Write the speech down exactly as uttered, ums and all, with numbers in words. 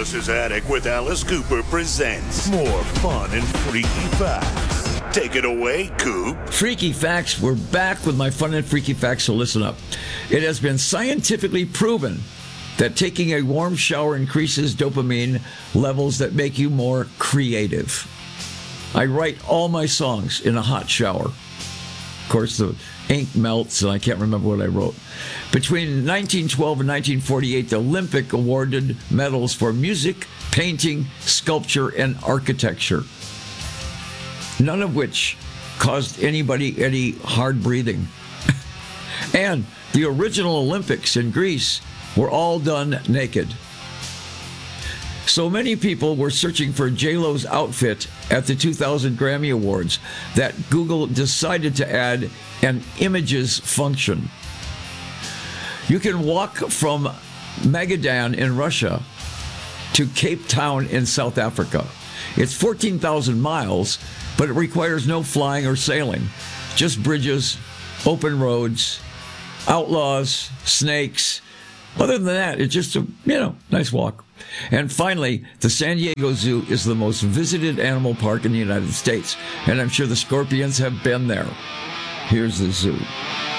Alice's Attic with Alice Cooper presents more fun and freaky facts. Take it away, Coop. Freaky facts. We're back with my fun and freaky facts, so listen up. It has been scientifically proven that taking a warm shower increases dopamine levels that make you more creative. I write all my songs in a hot shower. Of course, the ink melts, and I can't remember what I wrote. Between nineteen twelve and nineteen forty-eight, the Olympic awarded medals for music, painting, sculpture, and architecture, none of which caused anybody any hard breathing. And the original Olympics in Greece were all done naked. So many people were searching for J-Lo's outfit at the two thousand Grammy Awards that Google decided to add an images function. You can walk from Magadan in Russia to Cape Town in South Africa. It's fourteen thousand miles, but it requires no flying or sailing, just bridges, open roads, outlaws, snakes. Other than that, it's just a, you know, nice walk. And finally, the San Diego Zoo is the most visited animal park in the United States, and I'm sure the scorpions have been there. Here's the zoo.